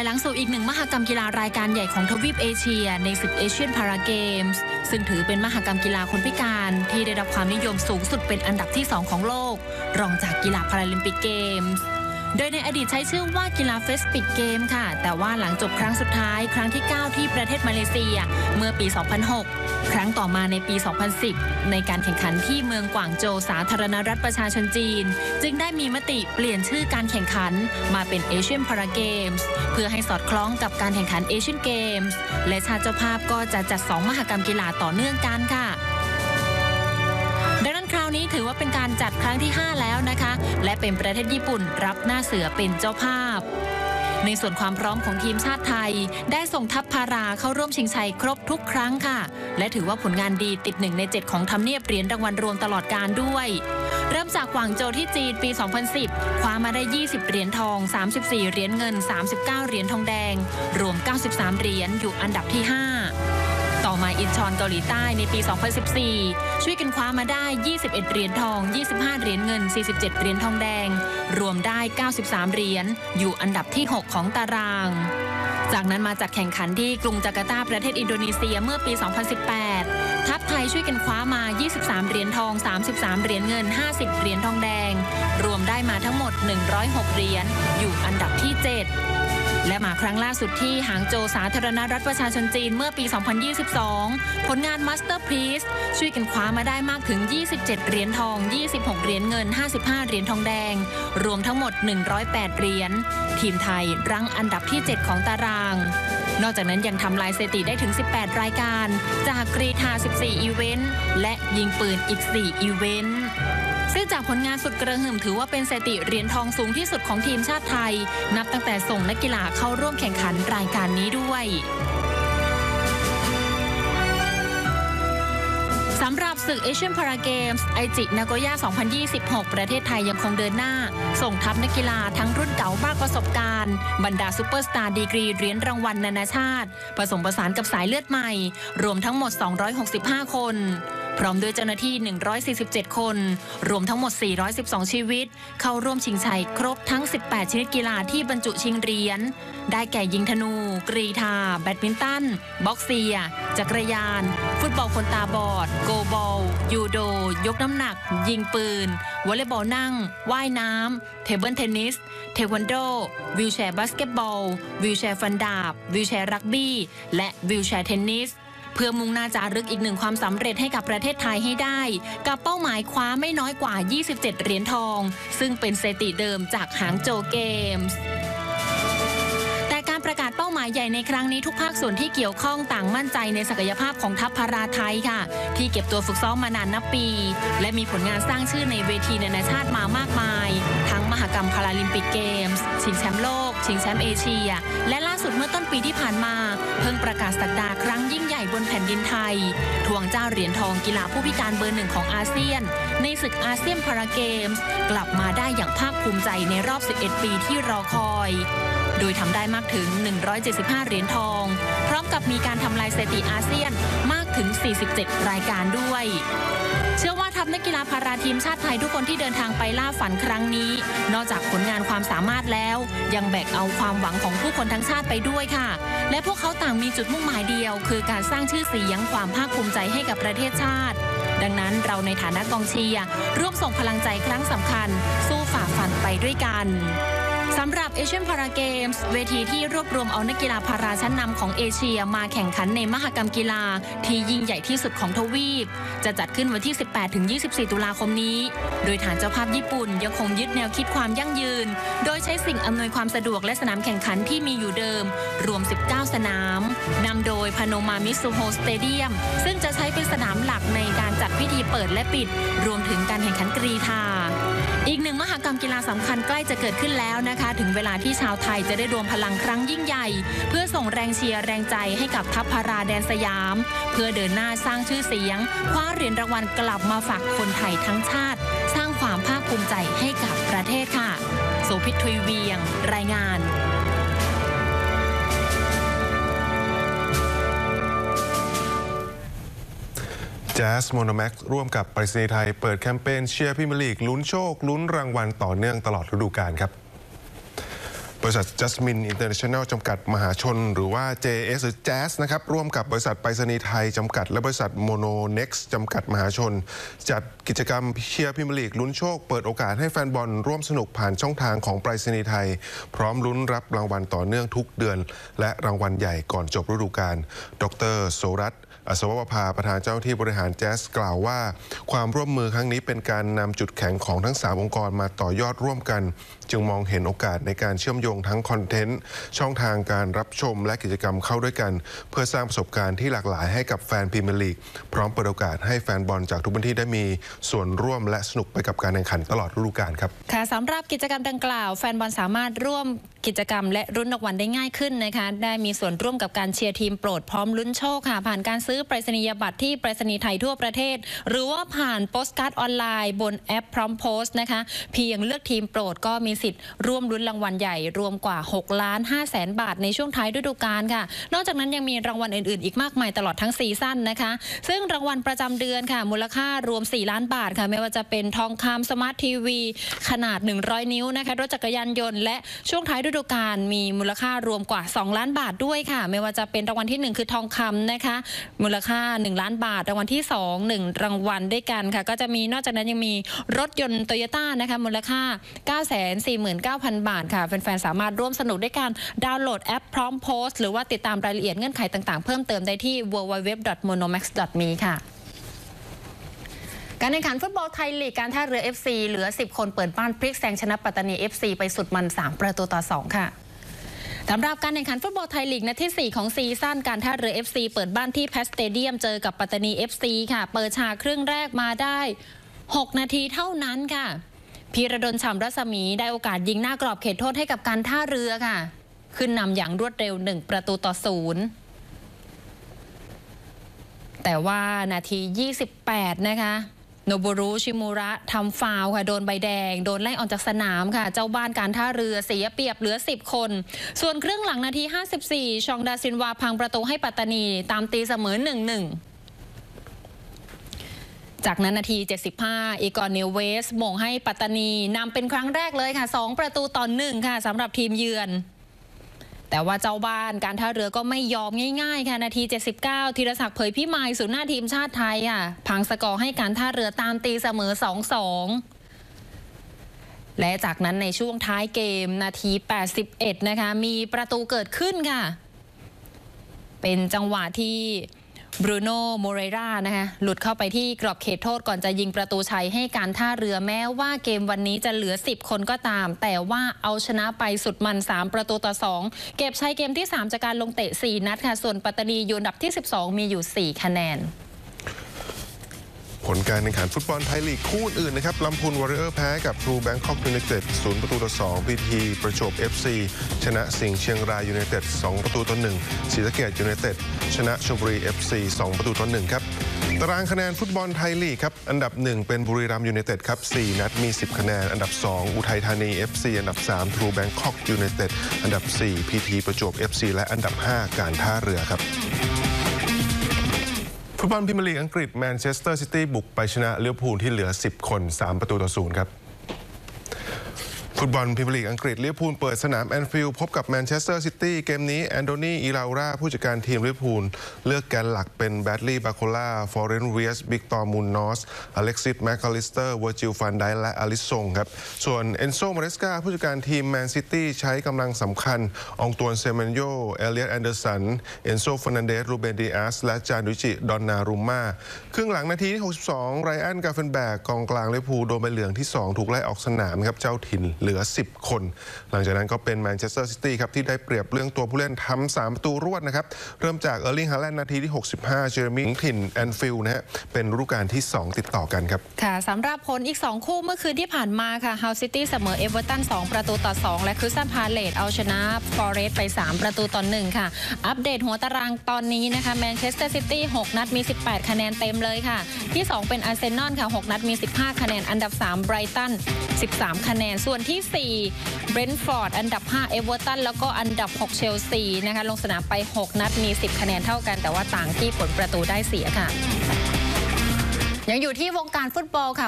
อยหลังสู่อีกหนึ่งมหกรรมกีฬารายการใหญ่ของทวีปเอเชียในศึกเอเชียนพาราเกมส์ซึ่งถือเป็นมหกรรมกีฬาคนพิการที่ได้รับความนิยมสูงสุดเป็นอันดับที่ 2 ของโลกรองจากกีฬาพาราลิมปิกเกมส์โดยในอดีตใช้ชื่อว่ากีฬาเฟสปิกเกมค่ะแต่ว่าหลังจบครั้งสุดท้ายครั้งที่ 9 ที่ประเทศมาเลเซียเมื่อปี 2006 ครั้งต่อมาในปี 2010 ในการแข่งขันที่เมืองกวางโจวสาธารณรัฐประชาชนจีนจึงได้มีมติเปลี่ยนชื่อการแข่งขันมาเป็นเอเชียนพาราเกมส์เพื่อให้สอดคล้องกับการแข่งขันเอเชียนเกมส์และชาติเจ้าภาพก็จะจัด2มหกรรมกีฬาต่อเนื่องกันค่ะดังนั้นคราวนี้ถือว่าเป็นการจัดครั้งที่ 5 แล้วนะคะและเป็นประเทศญี่ปุ่นรับหน้าเสือเป็นเจ้าภาพในส่วนความพร้อมของทีมชาติไทยได้ส่งทัพพาราเข้าร่วมชิงชัยครบทุกครั้งค่ะและถือว่าผลงานดีติด1 ใน 7ของทำเนียบเหรียญรางวัลรวมตลอดการด้วยเริ่มจากกวางโจวที่จีนปี 2010 คว้ามาได้20เหรียญทอง34เหรียญเงิน39เหรียญทองแดงรวม93เหรียญอยู่อันดับที่5ต่อมาอินชอนเกาหลีใต้ในปี 2014 ช่วยกันคว้ามาได้21เหรียญทอง25เหรียญเงิน47เหรียญทองแดงรวมได้93เหรียญอยู่อันดับที่6ของตารางจากนั้นมาจัดแข่งขันที่กรุงจาการ์ตาประเทศอินโดนีเซียเมื่อปี 2018 ทัพไทยช่วยกันคว้ามา23เหรียญทอง33เหรียญเงิน50เหรียญทองแดงรวมได้มาทั้งหมด106เหรียญอยู่อันดับที่7และมาครั้งล่าสุดที่หางโจวสาธารณรัฐประชาชนจีนเมื่อปี 2022 ผลงานมาสเตอร์พีซช่วยกันคว้ามาได้มากถึง27เหรียญทอง26เหรียญเงิน55เหรียญทองแดงรวมทั้งหมด108เหรียญทีมไทยรั้งอันดับที่7ของตารางนอกจากนั้นยังทำลายสถิติได้ถึง18รายการจากกรีฑา14อีเวนต์และยิงปืนอีก4อีเวนต์ซึ่งจากผลงานสุดกระหึ่มถือว่าเป็นสถิติเหรียญทองสูงที่สุดของทีมชาติไทยนับตั้งแต่ส่งนักกีฬาเข้าร่วมแข่งขันรายการนี้ด้วยสำหรับศึกเอเชียนพาราเกมส์ไอจินาโกย่า 2026 ประเทศไทยยังคงเดินหน้าส่งทัพนักกีฬาทั้งรุ่นเก่ามากประสบการณ์บรรดาซุปเปอร์สตาร์ดีกรีเหรียญรางวัลนานาชาติผสมผสานกับสายเลือดใหม่รวมทั้งหมด265คนพร้อมด้วยเจ้าหน้าที่147คนรวมทั้งหมด412ชีวิตเข้าร่วมชิงชัยครบทั้ง18ชนิดกีฬาที่บรรจุชิงเหรียญได้แก่ยิงธนูกรีฑาแบดมินตันบ็อกเซียจักรยานฟุตบอลคนตาบอดโกบอลยูโดยกน้ำหนักยิงปืนวอลเลย์บอลนั่งว่ายน้ำเทเบิลเทนนิสเทควันโดวีลแชร์บาสเกตบอลวีลแชร์ฟันดาบวีลแชร์รักบี้และวีลแชร์เทนนิสเพื่อมุ่งหน้าจารึกอีกหนึ่งความสำเร็จให้กับประเทศไทยให้ได้กับเป้าหมายคว้าไม่น้อยกว่า27เหรียญทองซึ่งเป็นสถิติเดิมจากหางโจวเกมส์แต่การประกาศเป้าหมายใหญ่ในครั้งนี้ทุกภาคส่วนที่เกี่ยวข้องต่างมั่นใจในศักยภาพของทัพพาราไทยค่ะที่เก็บตัวฝึกซ้อมมานานนับปีและมีผลงานสร้างชื่อในเวทีนานาชาติมามากมายทั้งมหกรรมพาราลิมปิกเกมส์ชิงแชมป์โลกชิงแชมป์เอเชียและล่าสุดเมื่อต้นปีที่ผ่านมาเพิ่งประกาศสักดาครั้งยิ่งใหญ่บนแผ่นดินไทยทวงเจ้าเหรียญทองกีฬาผู้พิการเบอร์ 1ของอาเซียนในศึกอาเซียนพาราเกมส์กลับมาได้อย่างภาคภูมิใจในรอบ11ปีที่รอคอยโดยทำได้มากถึง175เหรียญทองพร้อมกับมีการทำลายสถิติอาเซียนมากถึง47รายการด้วยเชื่อว่าทัพนักกีฬาพาราทีมชาติไทยทุกคนที่เดินทางไปล่าฝันครั้งนี้นอกจากผลงานความสามารถแล้วยังแบกเอาความหวังของผู้คนทั้งชาติไปด้วยค่ะและพวกเขาต่างมีจุดมุ่งหมายเดียวคือการสร้างชื่อเสียงความภาคภูมิใจให้กับประเทศชาติดังนั้นเราในฐานะกองเชียร์ร่วมส่งพลังใจครั้งสำคัญสู้ฝ่าฟันไปด้วยกันสำหรับเอเชียนพาราเกมส์เวทีที่รวบรวมเอานักกีฬาพาราชั้นนำของเอเชียมาแข่งขันในมหกรรมกีฬาที่ยิ่งใหญ่ที่สุดของทวีปจะจัดขึ้นวันที่ 18-24 ตุลาคมนี้โดยฐานเจ้าภาพญี่ปุ่นยังคงยึดแนวคิดความยั่งยืนโดยใช้สิ่งอำนวยความสะดวกและสนามแข่งขันที่มีอยู่เดิมรวม19สนามนำโดยพาโนมามิซูโฮสเตเดียมซึ่งจะใช้เป็นสนามหลักในการจัดพิธีเปิดและปิดรวมถึงการแข่งขันกรีฑาอีกหนึ่งมหกรรมกีฬาสำคัญใกล้จะเกิดขึ้นแล้วนะคะถึงเวลาที่ชาวไทยจะได้รวมพลังครั้งยิ่งใหญ่เพื่อส่งแรงเชียร์แรงใจให้กับทัพพาราแดนสยามเพื่อเดินหน้าสร้างชื่อเสียงคว้าเหรียญรางวัลกลับมาฝากคนไทยทั้งชาติสร้างความภาคภูมิใจให้กับประเทศค่ะโสภิต ทุยเวียงรายงานแจ๊สโมโนแม็กซ์ร่วมกับไปรษณีย์ไทยเปิดแคมเปญเชียร์พรีเมียร์ลีกลุ้นโชคลุ้นรางวัลต่อเนื่องตลอดฤดูกาลครับบริษัท Jasmine International จำกัดมหาชนหรือว่า JS หรือ Jazz นะครับร่วมกับบริษัทไปรษณีย์ไทยจำกัดและบริษัท Mononex จำกัดมหาชนจัดกิจกรรมเชียร์พรีเมียร์ลีกลุ้นโชคเปิดโอกาสให้แฟนบอลร่วมสนุกผ่านช่องทางของไปรษณีย์ไทยพร้อมลุ้นรับรางวัลต่อเนื่องทุกเดือนและรางวัลใหญ่ก่อนจบฤดูกาลดร.โสรัตน์อัศวภาประธานเจ้าหน้าที่บริหารแจ๊สกล่าวว่าความร่วมมือครั้งนี้เป็นการนำจุดแข็งของทั้ง3องค์กรมาต่อยอดร่วมกันจึงมองเห็นโอกาสในการเชื่อมโยงทั้งคอนเทนต์ช่องทางการรับชมและกิจกรรมเข้าด้วยกันเพื่อสร้างประสบการณ์ที่หลากหลายให้กับแฟนพรีเมียร์ลีกพร้อมเปิดโอกาสให้แฟนบอลจากทุกพื้นที่ได้มีส่วนร่วมและสนุกไปกับการแข่งขันตลอดฤดูกาลครับค่ะสำหรับกิจกรรมดังกล่าวแฟนบอลสามารถร่วมกิจกรรมและลุ้นรางวัลได้ง่ายขึ้นนะคะได้มีส่วนร่วมกับการเชียร์ทีมโปรดพร้อมลุ้นโชคค่ะผ่านการซื้อไปรษณียบัตรที่ไปรษณีย์ไทยทั่วประเทศหรือว่าผ่านโปสการ์ดออนไลน์บนแอปพร้อมโพสต์นะคะเพียงเลือกทีมโปรดก็มีสิทธิ์ร่วมลุ้นรางวัลใหญ่รวมกว่า6,500,000 บาทในช่วงท้ายฤดูกาลค่ะนอกจากนั้นยังมีรางวัลอื่นๆอีกมากมายตลอดทั้งซีซั่นนะคะซึ่งรางวัลประจำเดือนค่ะมูลค่ารวม4 ล้านบาทค่ะไม่ว่าจะเป็นทองคำสมาร์ททีวีขนาด100 นิ้วนะคะรถจักรยานยนต์และช่วงท้ายฤดูกาลมีมูลค่ารวมกว่า2 ล้านบาทด้วยค่ะไม่ว่าจะเป็นรางวัลที่1คือทองคำนะคะมูลค่า1 ล้านบาทรางวัลที่2 1รางวัลด้วยกันค่ะก็จะมีนอกจากนั้นยังมีรถยนต์โตโยต้านะคะมูลค่า 949,000 บาทค่ะแฟนๆสามารถร่วมสนุกด้วยการดาวน์โหลดแอปพร้อมโพสต์หรือว่าติดตามรายละเอียดเงื่อนไขต่างๆเพิ่มเติมได้ที่ www.monomax.me ค่ะการแข่งขันฟุตบอลไทยลีกการท่าเรือ FC เหลือ10 คนเปิดบ้านพลิกแซงชนะปัตตานี FC ไปสุดมัน3-2ค่ะสำหรับการแข่งขันฟุตบอลไทยลีกนัดที่4ของซีซั่นการท่าเรือ FC เปิดบ้านที่แพสเตเดียมเจอกับปัตตานี FC ค่ะเปิดฉากครึ่งแรกมาได้6 นาทีเท่านั้นค่ะพีระดลฉ่ำรัศมีได้โอกาสยิงหน้ากรอบเขตโทษให้กับการท่าเรือค่ะขึ้นนำอย่างรวดเร็ว1-0แต่ว่านาที28นะคะโนบุรุชิมูระทำฟาวล์ค่ะโดนใบแดงโดนไล่ออกจากสนามค่ะเจ้าบ้านการท่าเรือเสียเปรียบเหลือ10 คนส่วนครึ่งหลังนาที54ชองดาซินวาพังประตูให้ปัตตานีตามตีเสมอ 1-1จากนั้นนาที75อีกอร์เนลเวสโมงให้ปัตตานีนำเป็นครั้งแรกเลยค่ะ2-1ค่ะสำหรับทีมเยือนแต่ว่าเจ้าบ้านการท่าเรือก็ไม่ยอมง่ายๆค่ะนาที79ธีรศักดิ์เผยพิมายศูนย์หน้าทีมชาติไทยค่ะพังสกอร์ให้การท่าเรือตามตีเสมอ 2-2และจากนั้นในช่วงท้ายเกมนาที81นะคะมีประตูเกิดขึ้นค่ะเป็นจังหวะที่บรูโน่โมเรรานะคะหลุดเข้าไปที่กรอบเขตโทษก่อนจะยิงประตูชัยให้การท่าเรือแม้ว่าเกมวันนี้จะเหลือ10 คนก็ตามแต่ว่าเอาชนะไปสุดมัน3-2เก็บชัยเกมที่3จากการลงเตะ4 นัดค่ะส่วนปัตตานีอยู่อันดับที่12มีอยู่4 คะแนนผลการแข่งขันฟุตบอลไทยลีกคู่อื่นนะครับลำพูนวอริเออร์แพ้กับทรูแบงคอกยูไนเต็ด0-2พีทีประจวบ FC ชนะสิงห์เชียงรายยูไนเต็ด2-1ศรีสะเกษยูไนเต็ดชนะชลบุรี FC 2-1ครับตารางคะแนนฟุตบอลไทยลีกครับอันดับ1เป็นบุรีรัมย์ยูไนเต็ดครับ4 นัดมี10 คะแนนอันดับ2อุทัยธานี FC อันดับ3ทรูแบงคอกยูไนเต็ดอันดับ4พีทีประจวบ FC และอันดับ5การท่าเรือครับฟุตบอลพรีเมียร์ลีกอังกฤษแมนเชสเตอร์ซิตี้บุกไปชนะลิเวอร์พูลที่เหลือ10 คน3-0ครับฟุตบอลพรีเมียร์ลีกอังกฤษลิเวอร์พูลเปิดสนามแอนฟิลด์พบกับแมนเชสเตอร์ซิตี้เกมนี้แอนโดนีอีลาราผู้จัดการทีมลิเวอร์พูลเลือกแกนหลักเป็นแบดลีย์บาโคล่าฟอเรนซ์เวียสบิกตอร์มูนนอสอเล็กซิสแมคคาลิสเตอร์เวอร์จิลฟันไดและอลิซงครับส่วนเอนโซมาเรสกาผู้จัดการทีมแมนซิตี้ใช้กำลังสำคัญองตวนเซเมนโยเอเลียตแอนเดอร์สันเอนโซฟร์นันเดสรูเบนดิอาสและจานุจิดอนนารุมม่าครึ่งหลังนาทีที่62ไรอันกาเฟนแบกกองกลางลิเวอร์พูลโดนใบเหลืองที่2ถูกไล่ออกสนามครับเจ้าถิ่นเหลือ10 คนหลังจากนั้นก็เป็นแมนเชสเตอร์ซิตี้ครับที่ได้เปรียบเรื่องตัวผู้เล่นทำ3 ประตูรวดนะครับเริ่มจากเออร์ลิงฮาแลนด์นาทีที่65เจอร์มี่ถิ่นแอนฟิลด์นะฮะเป็นฤดูกาลที่2ติดต่อกันครับค่ะสำหรับผลอีก2คู่เมื่อคืนที่ผ่านมาค่ะฮาวซิตี้เสมอเอเวอร์ตัน2-2และคริสตัลพาเลซเอาชนะฟอเรสต์ไป3-1ค่ะอัปเดตหัวตารางตอนนี้นะคะแมนเชสเตอร์ซิตี้6 นัดมี18 คะแนนเต็มเลยค่ะที่2เป็นอาร์เซนอลค่ะ6 นัดมี15 คะแนนอันดับ3ไบรตัน13 คะแนนส่วนที่4เบรนท์ฟอร์ดอันดับ5เอเวอร์ตันแล้วก็อันดับ6เชลซีนะคะลงสนามไป6 นัดมี10 คะแนนเท่ากันแต่ว่าต่างที่ผลประตูได้เสียค่ะยังอยู่ที่วงการฟุตบอลค่ะ